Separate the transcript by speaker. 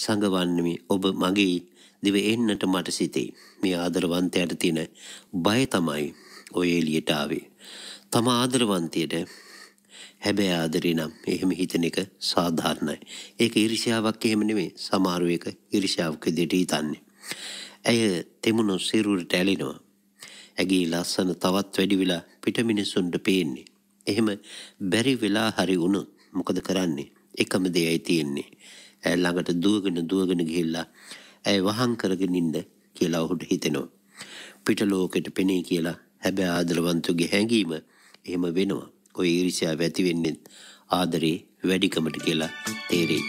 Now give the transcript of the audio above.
Speaker 1: සංගවන්නේ ඔබ මගේ දිව එන්නට මට සිතේ. මේ ආදරවන්තයාට තියෙන බය තමයි ඔය එළියට ආවේ. තම ආදරවන්තයට හැබැයි ආදරේ නම් එහෙම හිතන එක සාධාරණයි. ඒක ඊර්ෂ්‍යාවක් එහෙම නෙමෙයි. සමහරව ඒක ඊර්ෂ්‍යාවක් විදිහට හිතන්නේ. ඇය තෙමුණු සිරුරට ඇලෙනවා. ඇගේ ලස්සන තවත් වැඩි වෙලා පිට මිනිසුන්ට පේන්නේ. එහෙම බැරි වෙලා හරි වුණොත් මොකද කරන්නේ? එකම දෙයයි තියෙන්නේ. ඇය ළඟට දුවගෙන ගිහිල්ලා ඇය වහං කරගෙන ඉන්න කියලා ඔහුට හිතෙනවා. පිට ලෝකෙට පෙනේ කියලා හැබැයි ආදරවන්තගේ හැඟීම එහෙම වෙනවා. ඔය ඊර්ෂ්‍යාව ඇති වෙන්නේ ආදරේ වැඩිකමට කියලා තේරෙයි.